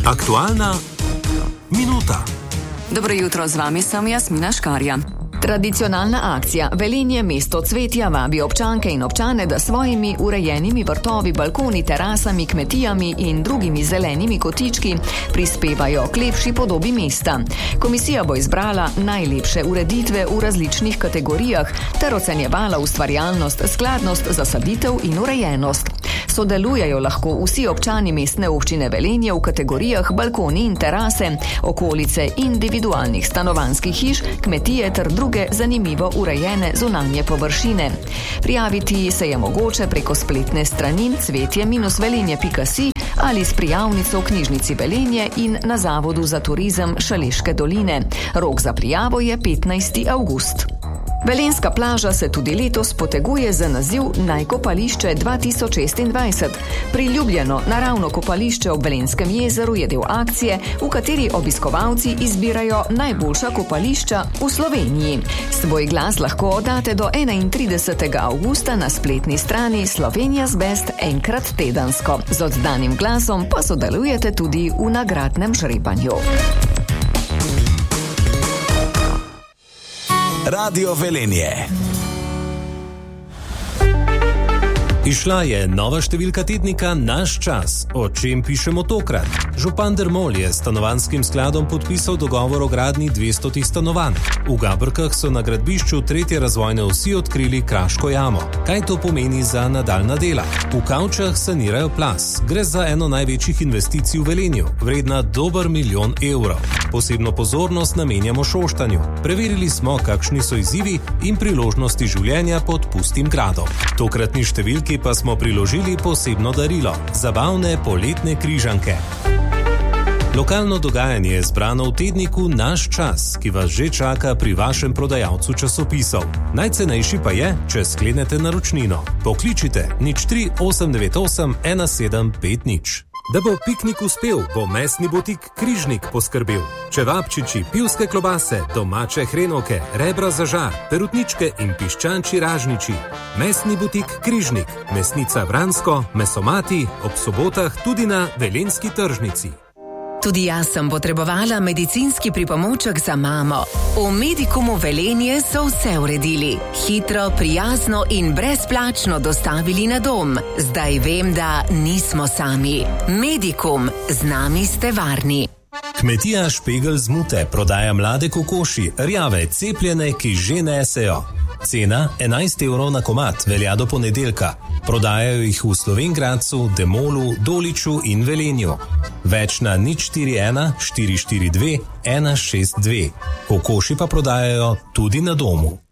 Aktualna minuta. Dobro jutro, z vami sem Jasmina Škarja. Tradicionalna akcija Velenje mesto cvetja vabi občanke in občane, da svojimi urejenimi vrtovi, balkoni, terasami, kmetijami in drugimi zelenimi kotički prispevajo k lepši podobi mesta. Komisija bo izbrala najlepše ureditve v različnih kategorijah ter ocenjevala ustvarjalnost, skladnost, zasaditev in urejenost. Sodelujejo lahko vsi občani mestne občine Velenje v kategorijah balkoni in terase, okolice individualnih stanovanjskih hiš, kmetije ter druge zanimivo urejene zunanje površine. Prijaviti se je mogoče preko spletne strani cvetje-velenje.si ali s prijavnico v knjižnici Velenje in na Zavodu za turizem Šaleške doline. Rok za prijavo je 15. avgust. Velenjska plaža se tudi letos poteguje za naziv Najkopališče 2026. Priljubljeno naravno kopališče ob Velenjskem jezeru je del akcije, v kateri obiskovalci izbirajo najboljša kopališča v Sloveniji. Svoj glas lahko oddate do 31. avgusta na spletni strani Slovenia's Best enkrat tedensko. Z oddanim glasom pa sodelujete tudi v nagradnem žrebanju. Radio Velenje. Izšla je nova številka tednika Naš čas. O čem pišemo tokrat? Župan Dermol je s stanovanjskim skladom podpisal dogovor o gradnji 200 stanovanj. V Gabrkah so na gradbišču 3. razvojne osi odkrili kraško jamo. Kaj to pomeni za nadaljna dela? V Kavčah sanirajo plaz. Gre za eno največjih investicij v Velenju, vredna dober 1 milijon evrov. Posebno pozornost namenjamo Šoštanju. Preverili smo, kakšni so izzivi in priložnosti življenja pod pustim gradom. Tokratni številki pa smo priložili posebno darilo – zabavne poletne križanke. Lokalno dogajanje je zbrano v tedniku Naš čas, ki vas že čaka pri vašem prodajalcu časopisov. Najcenejši pa je, če sklenete naročnino. Pokličite 03 898 1750. Da bo piknik uspel, bo mesni butik Križnik poskrbel. Čevapčiči, pivske klobase, domače hrenovke, rebra za žar, perutničke in piščanči ražniči. Mesni butik Križnik, mesnica Vransko, mesomati, ob sobotah tudi na Velenjski tržnici. Tudi jaz sem potrebovala medicinski pripomoček za mamo. V Medikumu Velenje so vse uredili. Hitro, prijazno in brezplačno dostavili na dom. Zdaj vem, da nismo sami. Medikum, z nami ste varni. Kmetija Špegel z Mute prodaja mlade kokoši, rjave, cepljene, ki že nesejo. Cena 11 evrov na komad, velja do ponedeljka. Prodajajo jih v Slovengradcu, Demolu, Doliču in Velenju. Več na 041 442 162. Kokoši pa prodajajo tudi na domu.